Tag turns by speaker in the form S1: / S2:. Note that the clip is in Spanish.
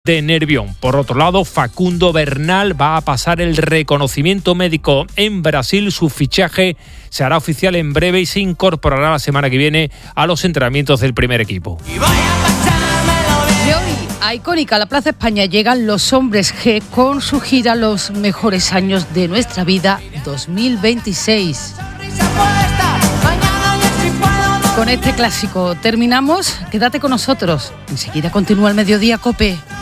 S1: de Nervión. Por otro lado, Facundo Bernal va a pasar el reconocimiento médico en Brasil. Su fichaje se hará oficial en breve y se incorporará la semana que viene a los entrenamientos del primer equipo.
S2: Y hoy, a icónica la Plaza España llegan los Hombres G con su gira Los mejores años de nuestra vida 2026. Con este clásico terminamos. Quédate con nosotros. Enseguida continúa el Mediodía COPE.